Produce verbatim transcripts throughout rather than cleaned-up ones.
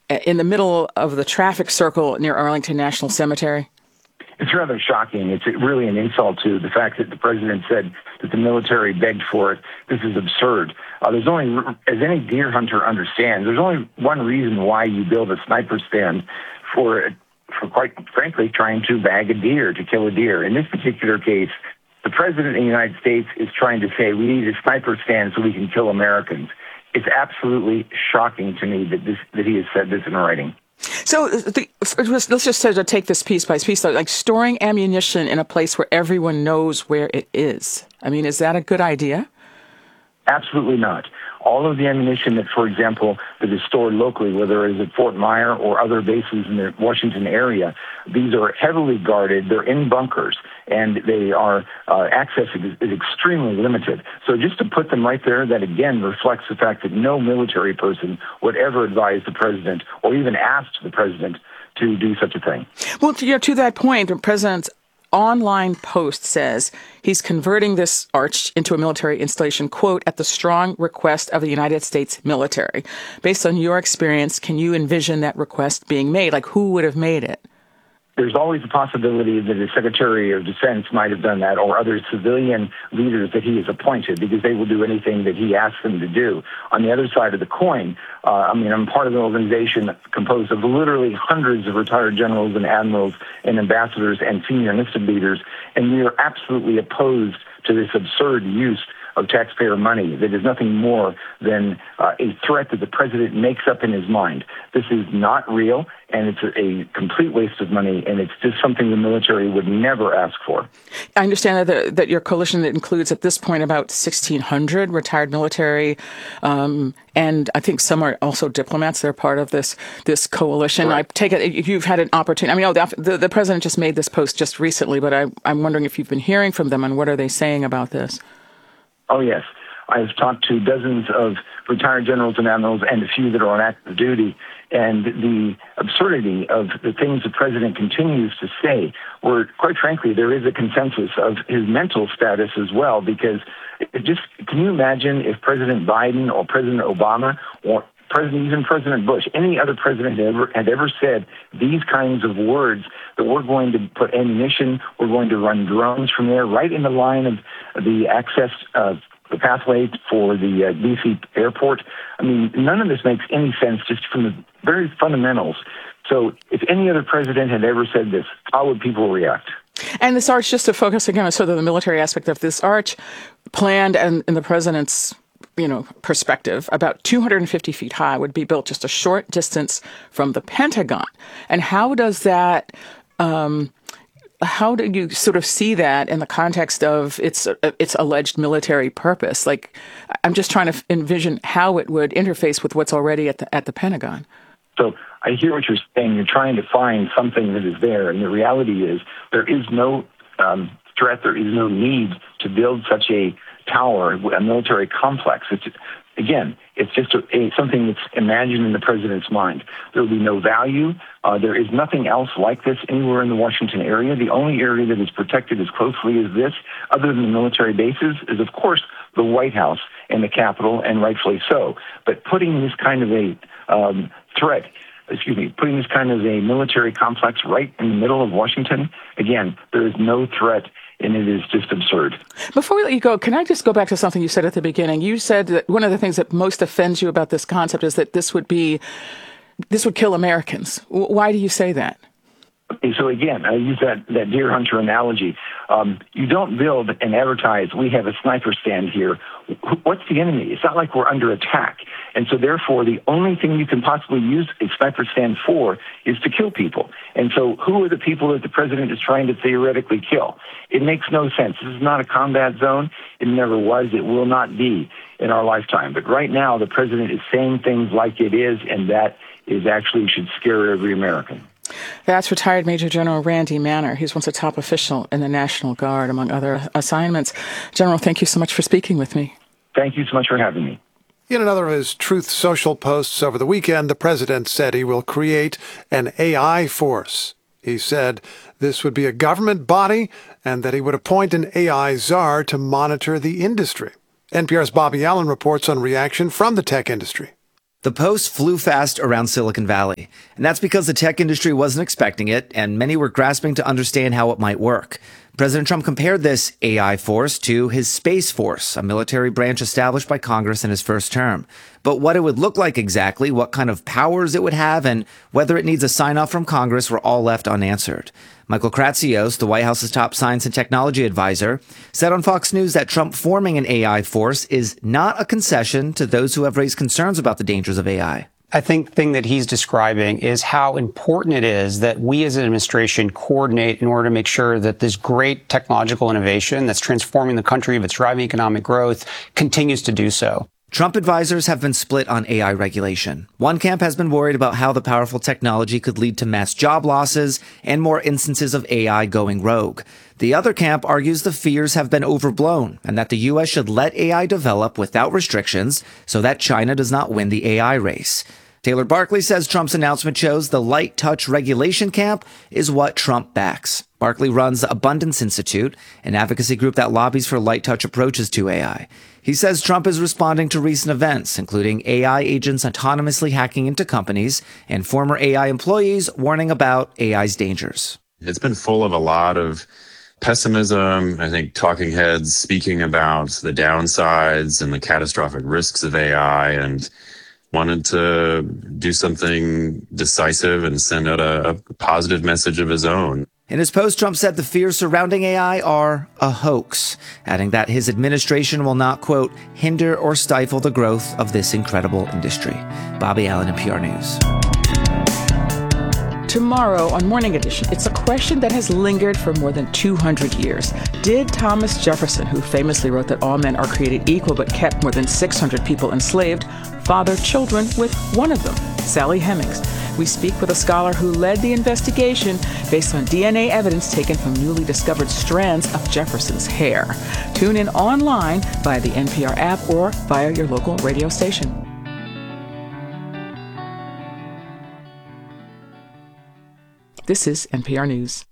in the middle of the traffic circle near Arlington National Cemetery? It's rather shocking. It's really an insult to the fact that the president said that the military begged for it. This is absurd. Uh, there's only, as any deer hunter understands, there's only one reason why you build a sniper stand for, for quite frankly, trying to bag a deer, to kill a deer. In this particular case, the president of the United States is trying to say we need a sniper stand so we can kill Americans. It's absolutely shocking to me that this that he has said this in writing. So the, let's just sort of take this piece by piece, though, like storing ammunition in a place where everyone knows where it is. I mean, is that a good idea? Absolutely not. All of the ammunition that, for example, that is stored locally, whether it is at Fort Myer or other bases in the Washington area, these are heavily guarded. They're in bunkers, and they are uh, access is, is extremely limited. So just to put them right there, that again reflects the fact that no military person would ever advise the president or even ask the president to do such a thing. Well, to, you know, to that point, the president's online post says he's converting this arch into a military installation, quote, at the strong request of the United States military. Based on your experience, can you envision that request being made? Like, who would have made it? There's always a possibility that the Secretary of Defense might have done that, or other civilian leaders that he has appointed, because they will do anything that he asks them to do. On the other side of the coin, uh, I mean, I'm part of an organization composed of literally hundreds of retired generals and admirals and ambassadors and senior enlisted leaders, and we are absolutely opposed to this absurd use of taxpayer money that is nothing more than uh, a threat that the president makes up in his mind. This is not real, and it's a, a complete waste of money, and it's just something the military would never ask for. I understand that, the, that your coalition includes at this point about sixteen hundred retired military, um, and I think some are also diplomats. They're part of this this coalition. Right. I take it you've had an opportunity. I mean, oh, the, the president just made this post just recently, but I, I'm wondering if you've been hearing from them and what are they saying about this? Oh, yes. I've talked to dozens of retired generals and admirals and a few that are on active duty, and the absurdity of the things the president continues to say, where, quite frankly, there is a consensus of his mental status as well, because it just, can you imagine if President Biden or President Obama or President, even President Bush, any other president had ever, had ever said these kinds of words, that we're going to put ammunition, we're going to run drones from there, right in the line of the access, uh, the pathway for the uh, D C airport. I mean, none of this makes any sense just from the very fundamentals. So if any other president had ever said this, how would people react? And this arch, just to focus again on sort of the military aspect of this arch, planned and in the president's you know, perspective, about two hundred fifty feet high, would be built just a short distance from the Pentagon. And how does that, um, how do you sort of see that in the context of its uh, its alleged military purpose? Like, I'm just trying to envision how it would interface with what's already at the at the Pentagon. So I hear what you're saying. You're trying to find something that is there, and the reality is there is no um, threat. There is no need to build such a tower, a military complex. It's, again, it's just a, a, something that's imagined in the president's mind. There will be no value. Uh, there is nothing else like this anywhere in the Washington area. The only area that is protected as closely as this, other than the military bases, is, of course, the White House and the Capitol, and rightfully so. But putting this kind of a um, threat, excuse me, putting this kind of a military complex right in the middle of Washington, again, there is no threat, and it is just absurd. Before we let you go, can I just go back to something you said at the beginning? You said that one of the things that most offends you about this concept is that this would be, this would kill Americans. Why do you say that? Okay, so again, I use that, that deer hunter analogy. Um, you don't build and advertise, we have a sniper stand here. What's the enemy? It's not like we're under attack. And so therefore, the only thing you can possibly use a sniper stand for is to kill people. And so who are the people that the president is trying to theoretically kill? It makes no sense. This is not a combat zone. It never was. It will not be in our lifetime. But right now, the president is saying things like it is, and that is actually should scare every American. That's retired Major General Randy Manner. He's once a top official in the National Guard, among other assignments. General, thank you so much for speaking with me. Thank you so much for having me. In another of his Truth Social posts over the weekend, the president said he will create an A I force. He said this would be a government body and that he would appoint an A I czar to monitor the industry. N P R's Bobby Allen reports on reaction from the tech industry. The post flew fast around Silicon Valley, and that's because the tech industry wasn't expecting it, and many were grasping to understand how it might work. President Trump compared this A I force to his Space Force, a military branch established by Congress in his first term. But what it would look like exactly, what kind of powers it would have, and whether it needs a sign-off from Congress were all left unanswered. Michael Kratsios, the White House's top science and technology advisor, said on Fox News that Trump forming an A I force is not a concession to those who have raised concerns about the dangers of A I. I think the thing that he's describing is how important it is that we as an administration coordinate in order to make sure that this great technological innovation that's transforming the country, that's driving economic growth, continues to do so. Trump advisors have been split on A I regulation. One camp has been worried about how the powerful technology could lead to mass job losses and more instances of A I going rogue. The other camp argues the fears have been overblown and that the U S should let A I develop without restrictions so that China does not win the A I race. Taylor Barkley says Trump's announcement shows the light touch regulation camp is what Trump backs. Barkley runs the Abundance Institute, an advocacy group that lobbies for light touch approaches to A I. He says Trump is responding to recent events, including A I agents autonomously hacking into companies and former A I employees warning about A I's dangers. It's been full of a lot of pessimism. I think talking heads speaking about the downsides and the catastrophic risks of A I, and wanted to do something decisive and send out a, a positive message of his own. In his post, Trump said the fears surrounding A I are a hoax, adding that his administration will not, quote, hinder or stifle the growth of this incredible industry. Bobby Allen, N P R News. Tomorrow on Morning Edition, it's a question that has lingered for more than two hundred years. Did Thomas Jefferson, who famously wrote that all men are created equal but kept more than six hundred people enslaved, father children with one of them, Sally Hemings? We speak with a scholar who led the investigation based on D N A evidence taken from newly discovered strands of Jefferson's hair. Tune in online via the N P R app or via your local radio station. This is N P R News.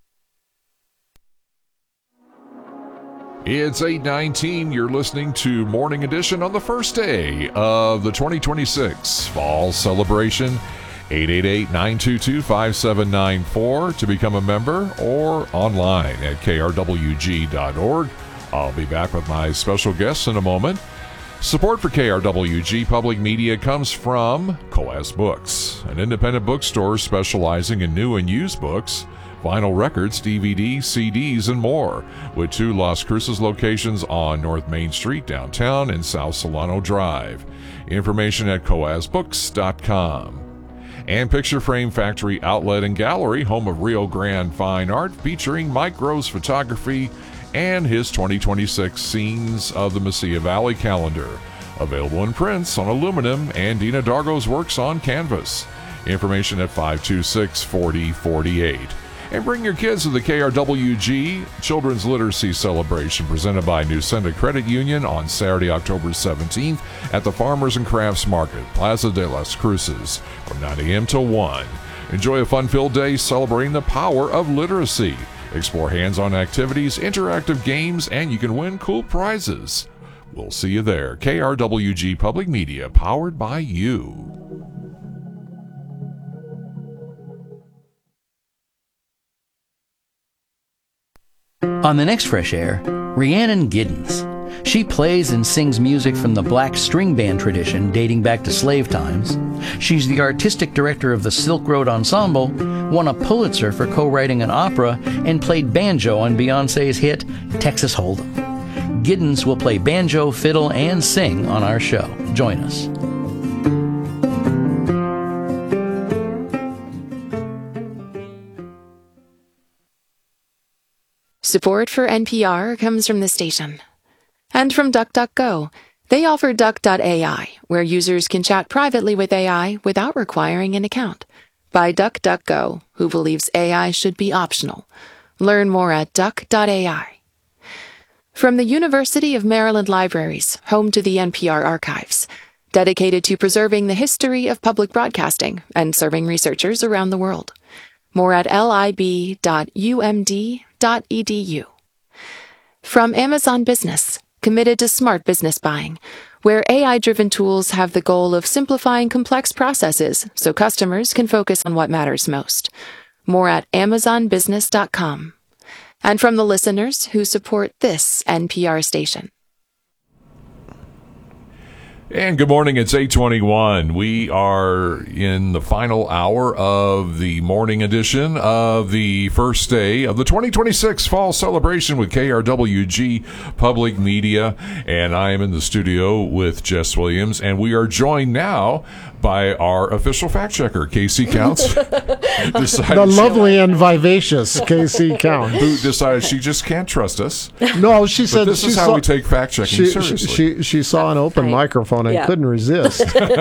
It's eight nineteen. You're listening to Morning Edition on the first day of the twenty twenty-six Fall Celebration. eight eight eight, nine two two, five seven nine four to become a member, or online at K R W G dot org. I'll be back with my special guests in a moment. Support for K R W G Public Media comes from Coas Books, an independent bookstore specializing in new and used books, vinyl records, D V Ds, C Ds, and more, with two Las Cruces locations on North Main Street downtown and South Solano Drive. Information at coas books dot com. And Picture Frame Factory Outlet and Gallery, home of Rio Grande Fine Art, featuring Mike Grove's photography and his twenty twenty-six Scenes of the Mesilla Valley calendar. Available in prints on aluminum and Dina Dargo's works on canvas. Information at five two six, four zero four eight. And bring your kids to the K R W G Children's Literacy Celebration presented by Newsenda Credit Union on Saturday, October seventeenth at the Farmers and Crafts Market, Plaza de las Cruces, from nine a.m. to one. Enjoy a fun-filled day celebrating the power of literacy. Explore hands-on activities, interactive games, and you can win cool prizes. We'll see you there. K R W G Public Media, powered by you. On the next Fresh Air, Rhiannon Giddens. She plays and sings music from the black string band tradition dating back to slave times. She's the artistic director of the Silk Road Ensemble, won a Pulitzer for co-writing an opera, and played banjo on Beyoncé's hit Texas Hold'em. Giddens will play banjo, fiddle, and sing on our show. Join us. Support for N P R comes from the station. And from DuckDuckGo. They offer Duck dot A I, where users can chat privately with A I without requiring an account. By DuckDuckGo, who believes A I should be optional. Learn more at Duck dot A I. From the University of Maryland Libraries, home to the N P R archives, dedicated to preserving the history of public broadcasting and serving researchers around the world. More at lib dot u m d dot e d u. From Amazon Business, committed to smart business buying. where A I-driven tools have the goal of simplifying complex processes so customers can focus on what matters most. More at amazon business dot com. And from the listeners who support this N P R station. And good morning. It's eight twenty-one. We are in the final hour of the morning edition of the first day of the twenty twenty-six fall celebration with K R W G Public Media. And I am in the studio with Jess Williams, and we are joined now by our official fact checker, Casey Counts. The lovely and vivacious Casey Counts. Who decided she just can't trust us. No, she said But this she is how saw, we take fact checking she, seriously. She, she, she saw an open I- microphone and yeah. couldn't resist.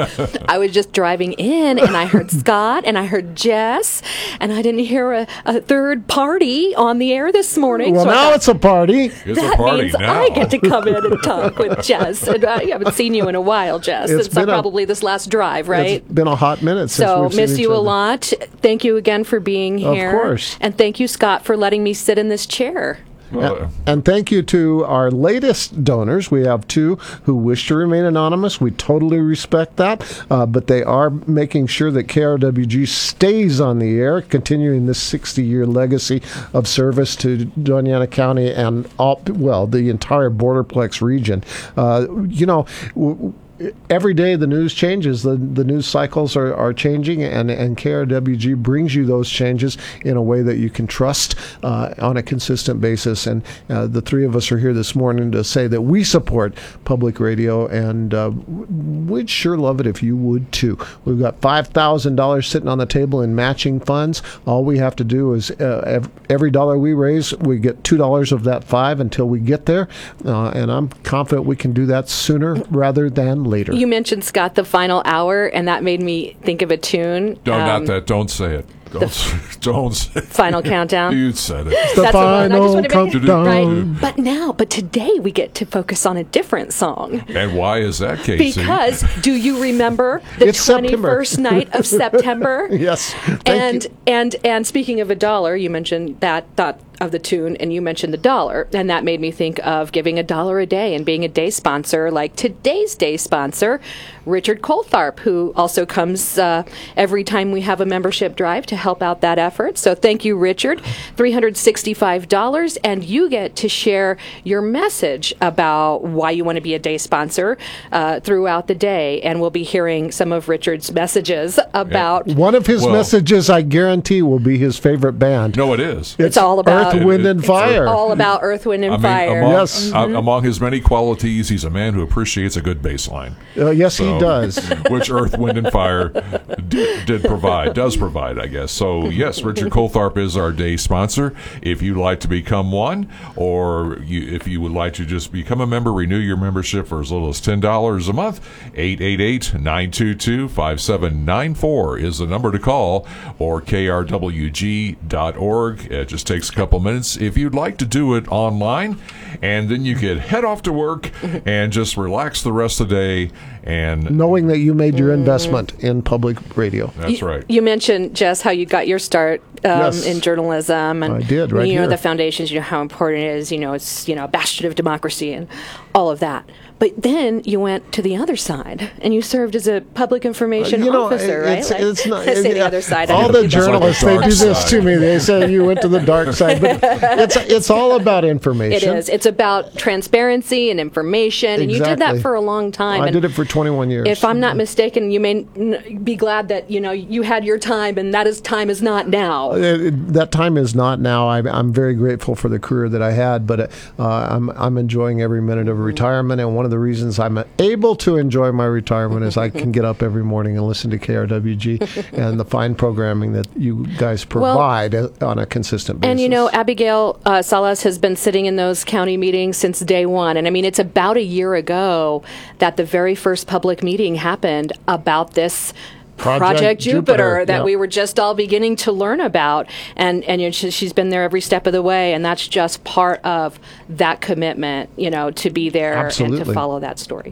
I was just driving in and I heard Scott and I heard Jess and I didn't hear a, a third party on the air this morning. Well, so I now thought, it's a party. It's a that party means now. I get to come in and talk with Jess. And I haven't seen you in a while, Jess, It's since uh, been a- probably this last drive, right? It's been a hot minute since So we've seen miss each you a other. lot. Thank you again for being Of here. course. And thank you, Scott, for letting me sit in this chair. Well, And thank you to our latest donors. We have two who wish to remain anonymous. We totally respect that, uh, but they are making sure that K R W G stays on the air, continuing this sixty-year legacy of service to Doña Ana County and all, well, the entire Borderplex region. Uh, you know. W- Every day the news changes, the the news cycles are, are changing, and, and K R W G brings you those changes in a way that you can trust uh, on a consistent basis. And uh, the three of us are here this morning to say that we support public radio, and uh, we'd sure love it if you would too. We've got five thousand dollars sitting on the table in matching funds. All we have to do is uh, every dollar we raise, we get two dollars of that five until we get there. Uh, and I'm confident we can do that sooner rather than later. You mentioned, Scott, the final hour, and that made me think of a tune. no, Um, not that. Don't say it. Don't, don't say it. Final countdown. You said it. The That's the one. I just final want to make it countdown. right. But now, but today we get to focus on a different song. And why is that, Casey? Because do you remember the It's September. twenty-first night of September? Yes. Thank and you. and and speaking of a dollar, you mentioned that thought of the tune, and you mentioned the dollar, and that made me think of giving a dollar a day and being a day sponsor, like today's day sponsor, Richard Coltharp, who also comes uh, every time we have a membership drive to help out that effort. So thank you, Richard. three hundred sixty-five dollars, and you get to share your message about why you want to be a day sponsor uh, throughout the day, and we'll be hearing some of Richard's messages about. One of his Well- messages, I guarantee, will be his favorite band. No, it is. It's all about- Earth, Wind, and It's Fire. all about Earth, Wind, and I mean, Fire. among, Yes. uh, among his many qualities, he's a man who appreciates a good bass line. Uh, yes, he So- does. Which Earth, Wind, and Fire did, did provide, does provide, I guess. So, yes, Richard Coltharp is our day sponsor. If you'd like to become one, or you, if you would like to just become a member, renew your membership for as little as ten dollars a month, eight eight eight, nine two two, five seven nine four is the number to call, or K R W G dot org. It just takes a couple minutes. If you'd like to do it online, and then you could head off to work and just relax the rest of the day. And Knowing that you made your investment in public radio. that's you, right. You mentioned, Jess, how you got your start um, Yes. in journalism, and I did, right you know here. the foundations. You know how important it is. You know it's you know a bastion of democracy and all of that. But then you went to the other side, and you served as a public information you know, officer, it's, right? it's not. I say it- the other side. I All don't the think that's- journalists, they dark do this side. to me. They say you went to the dark side, but it's it's all about It information. is. It's about transparency and information, and you did that Exactly. for a long time. I and did it for twenty-one years. If I'm not mistaken, you may n- be glad that you know you had your time, and that is time is not now. Uh, it- that time is not now. I, I'm very grateful for the career that I had, but uh, I'm I'm enjoying every minute of retirement. And one of the reasons I'm able to enjoy my retirement is I can get up every morning and listen to K R W G and the fine programming that you guys provide uh on a consistent basis. And you know, Abigail uh, Salas has been sitting in those county meetings since day one. And I mean, it's about a year ago that the very first public meeting happened about this Project, Project Jupiter, Jupiter, that yeah. we were just all beginning to learn about. And, and you know, she, she's been there every step of the way. And that's just part of that commitment, you know, to be there and Absolutely. to follow that story.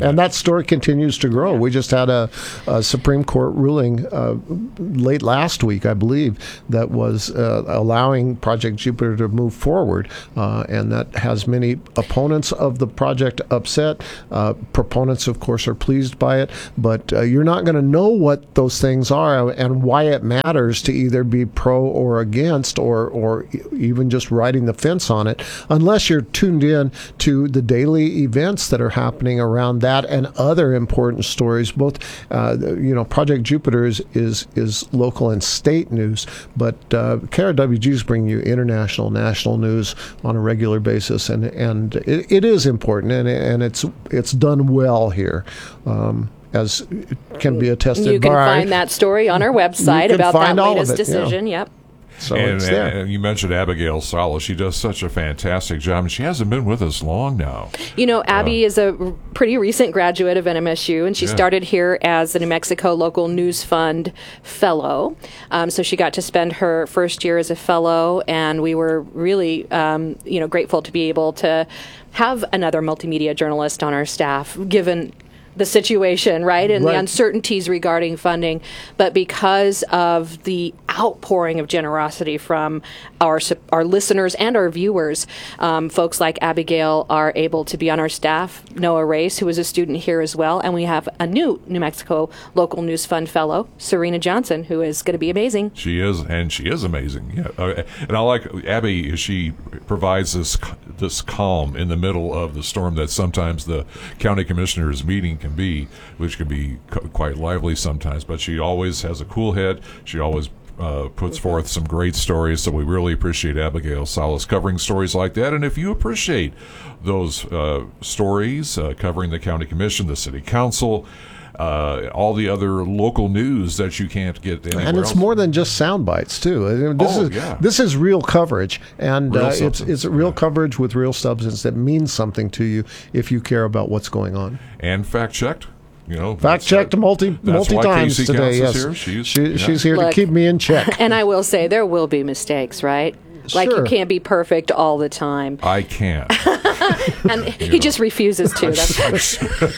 And that story continues to grow. We just had a, a Supreme Court ruling uh, late last week, I believe, that was uh, allowing Project Jupiter to move forward. Uh, and that has many opponents of the project upset. Uh, proponents, of course, are pleased by it. But uh, you're not going to know what those things are and why it matters to either be pro or against or, or even just riding the fence on it unless you're tuned in to the daily events that are happening around that and other important stories. Both, uh, you know, Project Jupiter is, is, is local and state news, but uh, K R W G is bringing you international, national news on a regular basis, and and it, it is important, and and it's it's done well here. Um, as can be attested by. You can by, find that story on our website about that latest decision. Yeah. Yep. So and, it's there. And, and you mentioned Abigail Salas. She does such a fantastic job, and she hasn't been with us long now. You know, Abby uh, is a pretty recent graduate of N M S U, and she yeah. started here as a New Mexico Local News Fund Fellow. Um, so she got to spend her first year as a fellow, and we were really, um, you know, grateful to be able to have another multimedia journalist on our staff, given the situation, right, and right. the uncertainties regarding funding. But because of the outpouring of generosity from our our listeners and our viewers, um, folks like Abigail are able to be on our staff. Noah Race, who is a student here as well, and we have a new New Mexico Local News Fund Fellow, Serena Johnson, who is going to be amazing. She is, and she is amazing. Yeah, uh, and I like Abby. She provides this this calm in the middle of the storm that sometimes the county commissioners meeting can be, which can be c- quite lively sometimes, but she always has a cool head. She always uh, puts forth some great stories, so we really appreciate Abigail Salas covering stories like that. And if you appreciate those uh, stories uh, covering the county commission, the city council, Uh, all the other local news that you can't get anywhere and it's else. More than just sound bites too. I mean, this oh, is yeah. this is real coverage, and real uh, it's it's real yeah. coverage with real substance that means something to you if you care about what's going on. And fact checked. You know, fact checked multi multi times Casey today. Yes, here. She's, she, yeah. she's here Look, to keep me in check. And I will say there will be mistakes, right? Like sure. you can't be perfect all the time. I can't. And he know. just refuses to. That's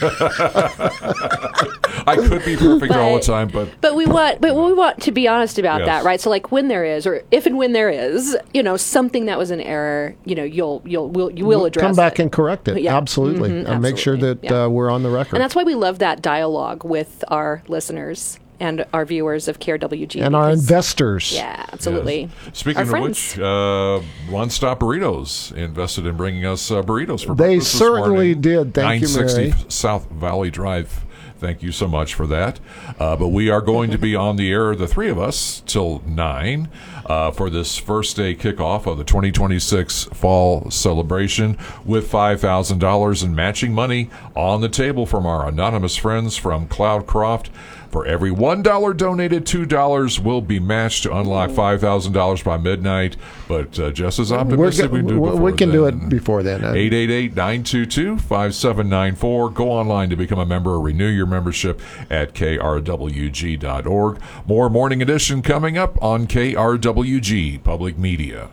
I could be perfect but, all the time, but but we want but we want to be honest about yes. that, right? So like when there is, or if and when there is, you know, something that was an error, you know, you'll you'll will you will address. Come back it. and correct it. Yeah. Absolutely, Mm-hmm, and make sure that yeah. uh, we're on the record. And that's why we love that dialogue with our listeners and our viewers of K R W G. And our investors. Yeah, absolutely. Yes. Speaking our of friends. which, uh, One Stop Burritos invested in bringing us uh, burritos for They breakfast this certainly morning. did. Thank you, nine sixty Mary. South Valley Drive. Thank you so much for that. Uh, but we are going to be on the air, the three of us, till nine uh, for this first day kickoff of the twenty twenty-six fall celebration with five thousand dollars in matching money on the table from our anonymous friends from Cloudcroft. For every one dollar donated, two dollars will be matched to unlock five thousand dollars by midnight. But uh, just as optimistic We're, we do before We can then. do it before then. eight eight eight, nine two two, five seven nine four. Go online to become a member or renew your membership at K R W G dot org. More Morning Edition coming up on K R W G Public Media.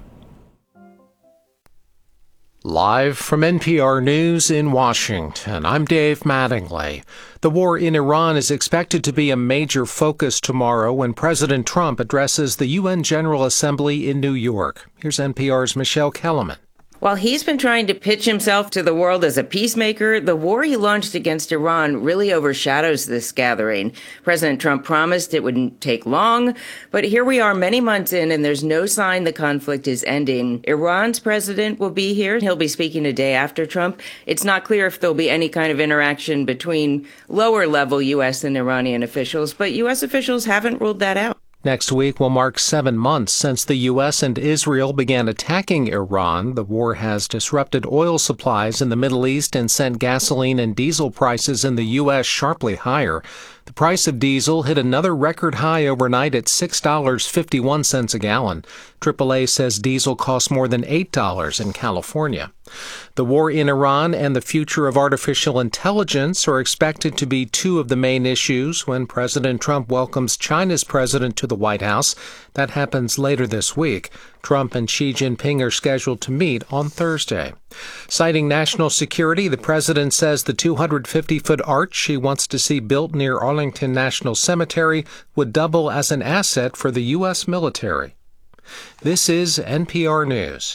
Live from N P R News in Washington, I'm Dave Mattingly. The war in Iran is expected to be a major focus tomorrow when President Trump addresses the U N General Assembly in New York. Here's N P R's Michelle Kellerman. While he's been trying to pitch himself to the world as a peacemaker, the war he launched against Iran really overshadows this gathering. President Trump promised it wouldn't take long, but here we are many months in and there's no sign the conflict is ending. Iran's president will be here. He'll be speaking a day after Trump. It's not clear if there'll be any kind of interaction between lower-level U S and Iranian officials, but U S officials haven't ruled that out. Next week will mark seven months since the U S and Israel began attacking Iran. The war has disrupted oil supplies in the Middle East and sent gasoline and diesel prices in the U S sharply higher. The price of diesel hit another record high overnight at six dollars and fifty-one cents a gallon. triple A says diesel costs more than eight dollars in California. The war in Iran and the future of artificial intelligence are expected to be two of the main issues when President Trump welcomes China's president to the the White House. That happens later this week. Trump and Xi Jinping are scheduled to meet on Thursday. Citing national security, the president says the two hundred fifty foot arch he wants to see built near Arlington National Cemetery would double as an asset for the U S military. This is N P R News.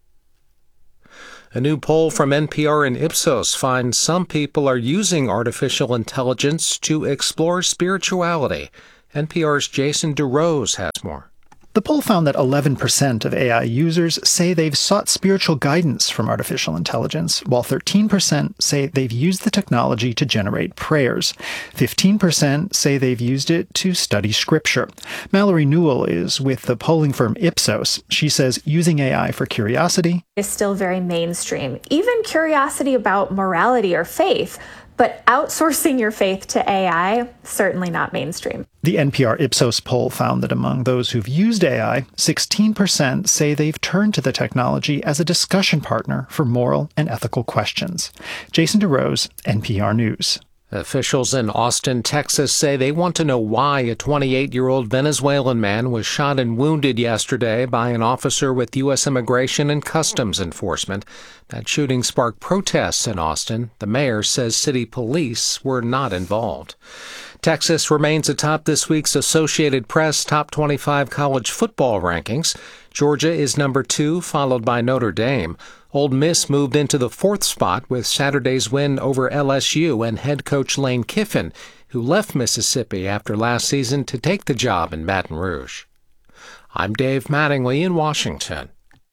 A new poll from N P R and Ipsos finds some people are using artificial intelligence to explore spirituality. N P R's Jason DeRose has more. The poll found that eleven percent of A I users say they've sought spiritual guidance from artificial intelligence, while thirteen percent say they've used the technology to generate prayers. fifteen percent say they've used it to study scripture. Mallory Newell is with the polling firm Ipsos. She says using A I for curiosity is still very mainstream. Even curiosity about morality or faith. But outsourcing your faith to A I, certainly not mainstream. The N P R Ipsos poll found that among those who've used A I, sixteen percent say they've turned to the technology as a discussion partner for moral and ethical questions. Jason DeRose, N P R News. Officials in Austin, Texas say they want to know why a twenty-eight-year-old Venezuelan man was shot and wounded yesterday by an officer with U S Immigration and Customs Enforcement. That shooting sparked protests in Austin. The mayor says city police were not involved. Texas remains atop this week's Associated Press Top twenty-five college football rankings. Georgia is number two, followed by Notre Dame. Ole Miss moved into the fourth spot with Saturday's win over L S U and head coach Lane Kiffin, who left Mississippi after last season to take the job in Baton Rouge. I'm Dave Mattingly in Washington.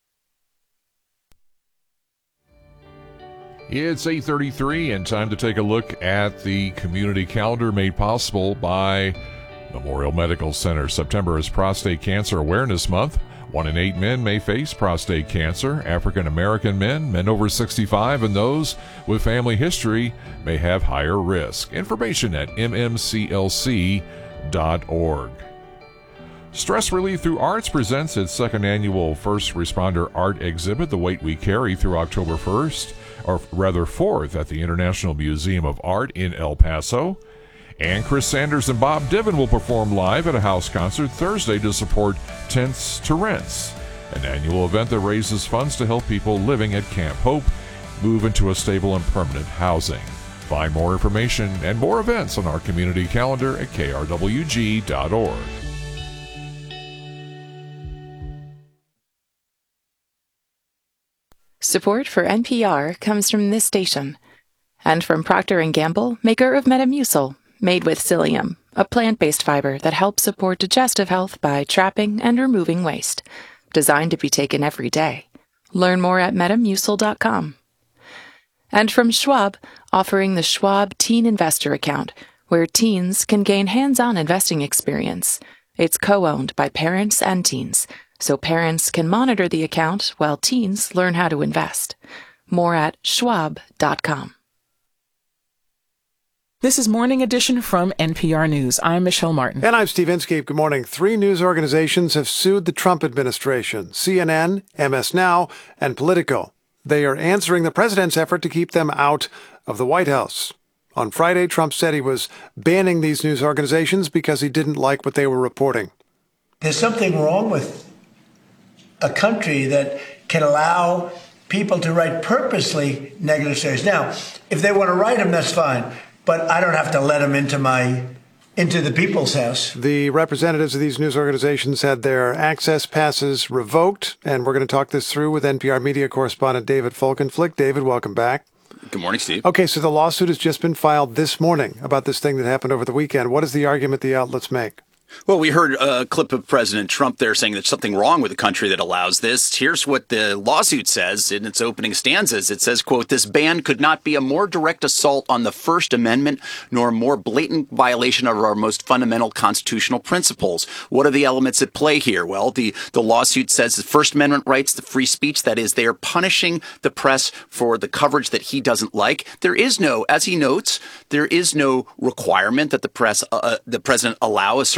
It's eight thirty-three and time to take a look at the community calendar made possible by Memorial Medical Center. September is Prostate Cancer Awareness Month. One in eight men may face prostate cancer. African American men, men over sixty-five, and those with family history may have higher risk. Information at m m c l c dot org. Stress Relief Through Arts presents its second annual First Responder Art Exhibit, The Weight We Carry, through October first, or rather fourth, at the International Museum of Art in El Paso. And Chris Sanders and Bob Divin will perform live at a house concert Thursday to support Tents to Rents, an annual event that raises funds to help people living at Camp Hope move into a stable and permanent housing. Find more information and more events on our community calendar at k r w g dot org. Support for N P R comes from this station and from Procter and Gamble, maker of Metamucil, made with psyllium, a plant-based fiber that helps support digestive health by trapping and removing waste. Designed to be taken every day. Learn more at metamucil dot com. And from Schwab, offering the Schwab Teen Investor Account, where teens can gain hands-on investing experience. It's co-owned by parents and teens, so parents can monitor the account while teens learn how to invest. More at schwab dot com. This is Morning Edition from N P R News. I'm Michelle Martin. And I'm Steve Inskeep. Good morning. Three news organizations have sued the Trump administration, C N N, M S Now, and Politico. They are answering the president's effort to keep them out of the White House. On Friday, Trump said he was banning these news organizations because he didn't like what they were reporting. There's something wrong with a country that can allow people to write purposely negative stories. Now, if they want to write them, that's fine. But I don't have to let them into my into the people's house. The representatives of these news organizations had their access passes revoked, and we're going to talk this through with N P R media correspondent David Folkenflik. David, welcome back. Good morning, Steve. Okay, so the lawsuit has just been filed this morning about this thing that happened over the weekend. What is the argument the outlets make? Well, we heard a clip of President Trump there saying there's something wrong with a country that allows this. Here's what the lawsuit says in its opening stanzas. It says, quote, "This ban could not be a more direct assault on the First Amendment, nor a more blatant violation of our most fundamental constitutional principles." What are the elements at play here? Well, the, the lawsuit says the First Amendment rights to free speech. That is, they are punishing the press for the coverage that he doesn't like. There is no, as he notes, there is no requirement that the press, uh, the president allow a certain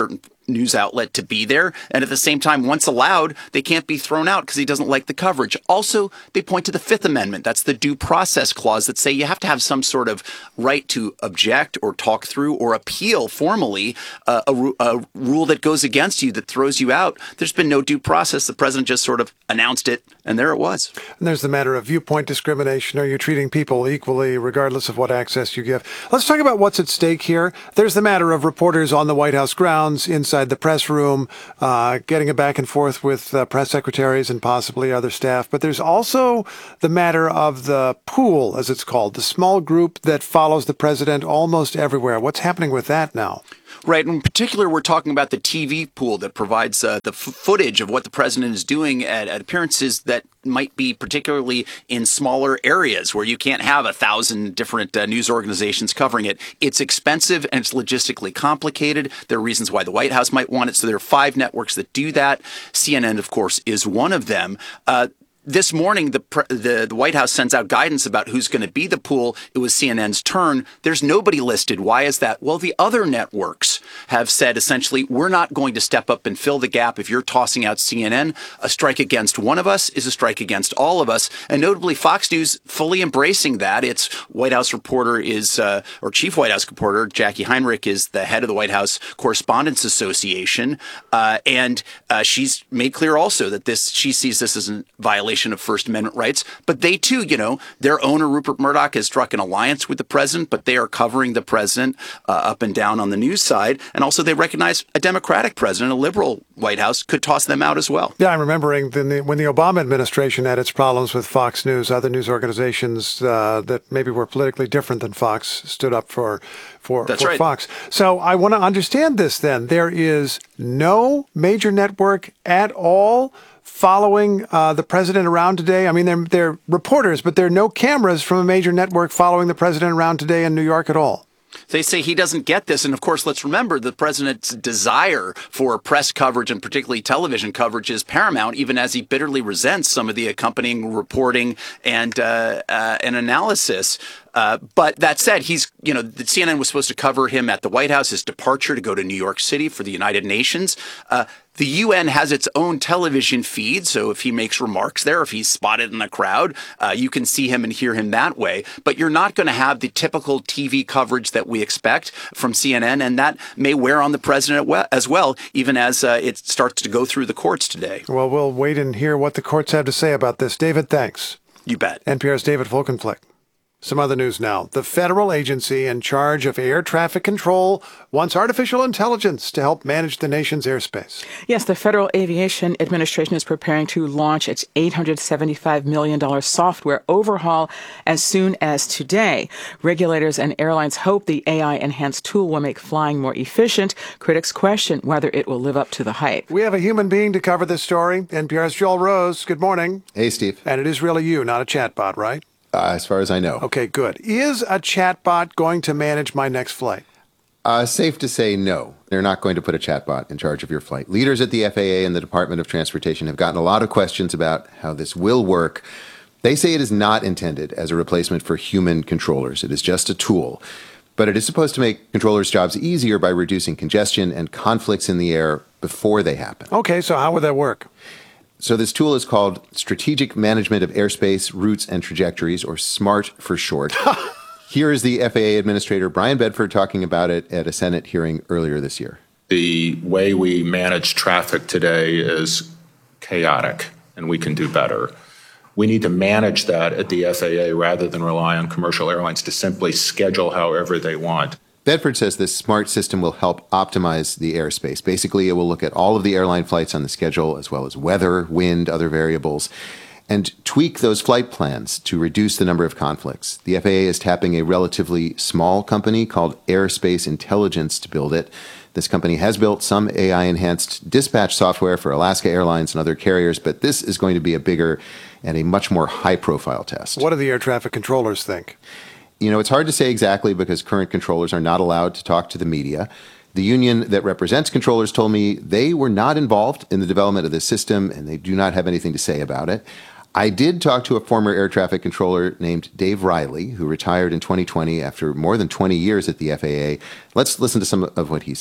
news outlet to be there. And at the same time, once allowed, they can't be thrown out because he doesn't like the coverage. Also, they point to the Fifth Amendment. That's the due process clause that say you have to have some sort of right to object or talk through or appeal formally uh, a, a rule that goes against you, that throws you out. There's been no due process. The president just sort of announced it, and there it was. And there's the matter of viewpoint discrimination. Are you treating people equally regardless of what access you give? Let's talk about what's at stake here. There's the matter of reporters on the White House grounds, inside the press room, uh, getting a back and forth with uh, press secretaries and possibly other staff. But there's also the matter of the pool, as it's called, the small group that follows the president almost everywhere. What's happening with that now? Right. In particular, we're talking about the T V pool that provides uh, the f- footage of what the president is doing at, at appearances that might be particularly in smaller areas where you can't have a thousand different uh, news organizations covering it. It's expensive and it's logistically complicated. There are reasons why the White House might want it. So there are five networks that do that. C N N, of course, is one of them. Uh, This morning, the, the the White House sends out guidance about who's going to be the pool. It was C N N's turn. There's nobody listed. Why is that? Well, the other networks have said, essentially, we're not going to step up and fill the gap. If you're tossing out C N N, a strike against one of us is a strike against all of us. And notably, Fox News fully embracing that. Its White House reporter is, uh, or chief White House reporter, Jackie Heinrich, is the head of the White House Correspondents Association. Uh, and uh, she's made clear also that this she sees this as a violation of First Amendment rights. But they too, you know, their owner, Rupert Murdoch, has struck an alliance with the president, but they are covering the president uh, up and down on the news side. And also they recognize a Democratic president, a liberal White House, could toss them out as well. Yeah, I'm remembering the, when the Obama administration had its problems with Fox News, other news organizations uh, that maybe were politically different than Fox stood up for, for, That's for right. Fox. So I want to understand this then. There is no major network at all following uh, the president around today? I mean, they're, they're reporters, but there are no cameras from a major network following the president around today in New York at all. They say he doesn't get this. And of course, let's remember the president's desire for press coverage and particularly television coverage is paramount, even as he bitterly resents some of the accompanying reporting and uh, uh, and analysis. Uh, but that said, he's, you know, the C N N was supposed to cover him at the White House, his departure to go to New York City for the United Nations. Uh, the U N has its own television feed. So if he makes remarks there, if he's spotted in the crowd, uh, you can see him and hear him that way. But you're not going to have the typical T V coverage that we expect from C N N. And that may wear on the president as well, even as uh, it starts to go through the courts today. Well, we'll wait and hear what the courts have to say about this. David, thanks. You bet. N P R's David Folkenflik. Some other news now. The federal agency in charge of air traffic control wants artificial intelligence to help manage the nation's airspace. Yes, the Federal Aviation Administration is preparing to launch its eight hundred seventy-five million dollars software overhaul as soon as today. Regulators and airlines hope the A I-enhanced tool will make flying more efficient. Critics question whether it will live up to the hype. We have a human being to cover this story. N P R's Joel Rose. Good morning. Hey, Steve. And it is really you, not a chatbot, right? Uh, as far as I know. Okay, good. Is a chatbot going to manage my next flight? Uh, safe to say no. They're not going to put a chatbot in charge of your flight. Leaders at the F A A and the Department of Transportation have gotten a lot of questions about how this will work. They say it is not intended as a replacement for human controllers. It is just a tool. But it is supposed to make controllers' jobs easier by reducing congestion and conflicts in the air before they happen. Okay, so how would that work? So this tool is called Strategic Management of Airspace, Routes, and Trajectories, or SMART for short. Here is the F A A Administrator Brian Bedford talking about it at a Senate hearing earlier this year. The way we manage traffic today is chaotic, and we can do better. We need to manage that at the F A A rather than rely on commercial airlines to simply schedule however they want. Bedford says this smart system will help optimize the airspace. Basically, it will look at all of the airline flights on the schedule, as well as weather, wind, other variables, and tweak those flight plans to reduce the number of conflicts. The F A A is tapping a relatively small company called Airspace Intelligence to build it. This company has built some A I-enhanced dispatch software for Alaska Airlines and other carriers, but this is going to be a bigger and a much more high-profile test. What do the air traffic controllers think? You know, it's hard to say exactly because current controllers are not allowed to talk to the media. The union that represents controllers told me they were not involved in the development of this system and they do not have anything to say about it. I did talk to a former air traffic controller named Dave Riley, who retired in twenty twenty after more than twenty years at the F A A. Let's listen to some of what he said.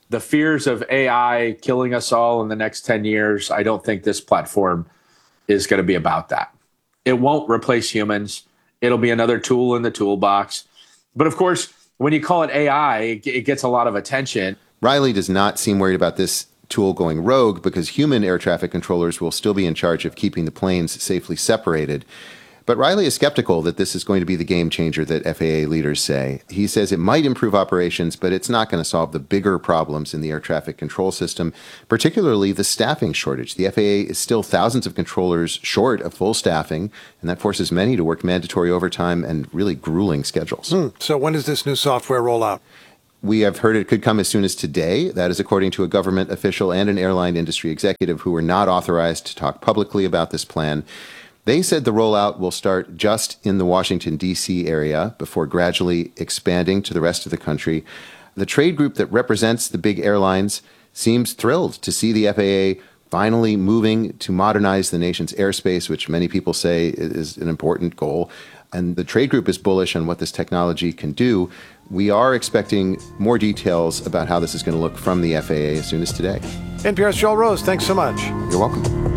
the fears of A I killing us all in the next ten years, I don't think this platform is going to be about that. It won't replace humans. It'll be another tool in the toolbox. But of course, when you call it A I, it gets a lot of attention. Riley does not seem worried about this tool going rogue because human air traffic controllers will still be in charge of keeping the planes safely separated. But Riley is skeptical that this is going to be the game changer that F A A leaders say. He says it might improve operations, but it's not going to solve the bigger problems in the air traffic control system, particularly the staffing shortage. The F A A is still thousands of controllers short of full staffing, and that forces many to work mandatory overtime and really grueling schedules. Hmm. So when does this new software roll out? We have heard it could come as soon as today. That is according to a government official and an airline industry executive who were not authorized to talk publicly about this plan. They said the rollout will start just in the Washington, D C area before gradually expanding to the rest of the country. The trade group that represents the big airlines seems thrilled to see the F A A finally moving to modernize the nation's airspace, which many people say is an important goal. And the trade group is bullish on what this technology can do. We are expecting more details about how this is going to look from the F A A as soon as today. N P R's Joel Rose, thanks so much. You're welcome.